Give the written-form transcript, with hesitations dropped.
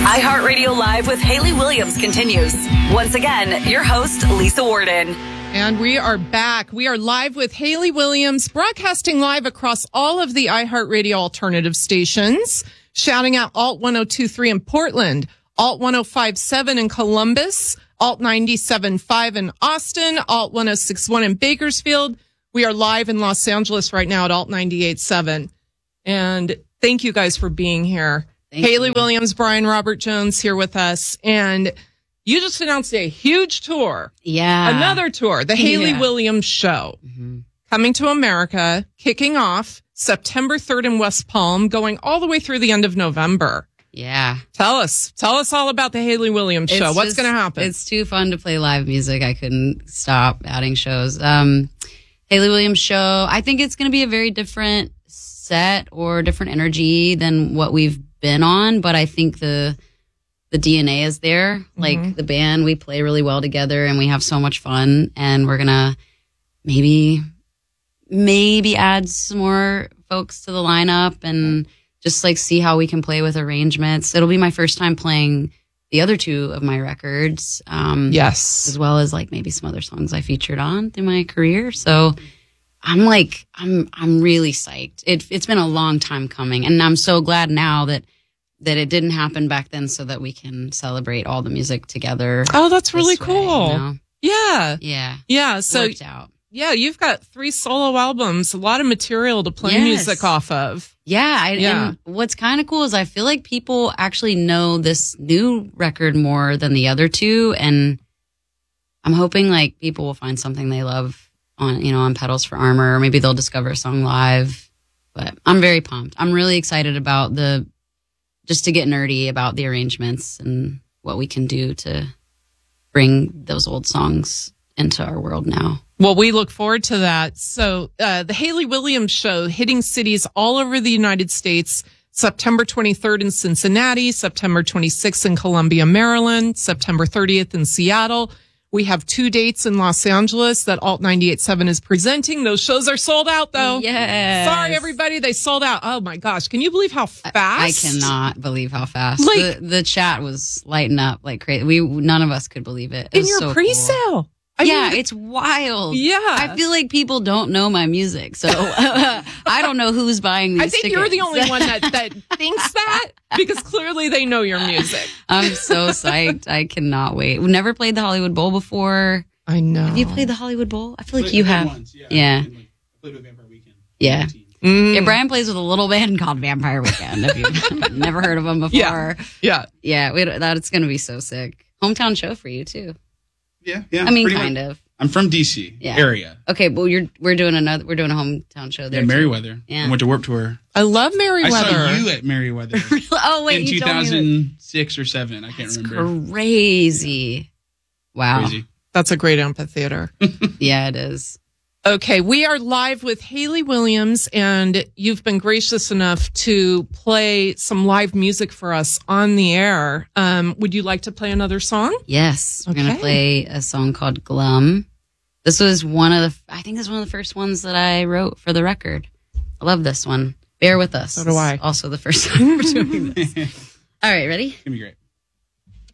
iHeartRadio Live with Haley Williams continues. Once again, your host, Lisa Warden. And we are back. We are live with Haley Williams, broadcasting live across all of the iHeartRadio alternative stations, shouting out Alt 102.3 in Portland, Alt 105.7 in Columbus, Alt 97.5 in Austin, Alt 106.1 in Bakersfield. We are live in Los Angeles right now at Alt 98.7. And thank you guys for being here. Haley Williams, Brian Robert Jones here with us. And you just announced a huge tour. Yeah. Another tour, the Haley Williams Show. Mm-hmm. Coming to America, kicking off September 3rd in West Palm, going all the way through the end of November. Yeah. Tell us all about the Haley Williams Show. What's going to happen? It's too fun to play live music. I couldn't stop adding shows. Haley Williams Show, I think it's going to be a very different set or different energy than what we've been on, but I think the DNA is there. Like the band, we play really well together and we have so much fun, and we're gonna maybe add some more folks to the lineup and just like see how we can play with arrangements. It'll be my first time playing the other two of my records. Yes. As well as like maybe some other songs I featured on through my career. So I'm really psyched. It's been a long time coming, and I'm so glad now that it didn't happen back then, so that we can celebrate all the music together. Oh, that's really cool. You know? Yeah. Yeah. Yeah. So, worked out. Yeah, you've got 3 solo albums, a lot of material to play music off of. Yeah. And what's kind of cool is I feel like people actually know this new record more than the other two. And I'm hoping like people will find something they love on Petals for Armor, or maybe they'll discover a song live. But I'm very pumped. I'm really excited about just to get nerdy about the arrangements and what we can do to bring those old songs into our world now. Well, we look forward to that. So, the Haley Williams Show hitting cities all over the United States, September 23rd in Cincinnati, September 26th in Columbia, Maryland, September 30th in Seattle. We have 2 dates in Los Angeles that Alt 98.7 is presenting. Those shows are sold out, though. Yes. Sorry, everybody. They sold out. Oh, my gosh. Can you believe how fast? I cannot believe how fast. The chat was lighting up like crazy. None of us could believe it. In your pre-sale. Cool. I mean, it's wild. Yeah. I feel like people don't know my music, so I don't know who's buying these tickets. I think you're the only one that thinks that, because clearly they know your music. I'm so psyched. I cannot wait. We've never played the Hollywood Bowl before. I know. Have you played the Hollywood Bowl? I feel like you have. Once, yeah. I played with Vampire Weekend. Yeah. Yeah, Brian plays with a little band called Vampire Weekend. If you've never heard of them before. Yeah. That's going to be so sick. Hometown show for you, too. Yeah. I mean, kind of. I'm from DC area. Okay, well, we're doing a hometown show there. Yeah, Merriweather. Yeah. I went to Warped Tour. I love Merriweather. I saw you at Merriweather. Oh wait, in you 2006 or 7. I can't remember. Crazy. Wow. Crazy. That's a great amphitheater. Yeah, it is. Okay, we are live with Haley Williams, and you've been gracious enough to play some live music for us on the air. Would you like to play another song? Yes, we're going to play a song called Glum. This was one of the first ones that I wrote for the record. I love this one. Bear with us. So do I. It's also the first time we're doing this. All right, ready? It's going to be great.